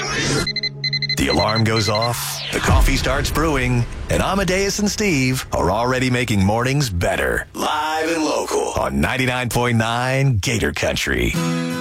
The alarm goes off, the coffee starts brewing, and Amadeus and Steve are already making mornings better. Live and local on 99.9 Gator Country.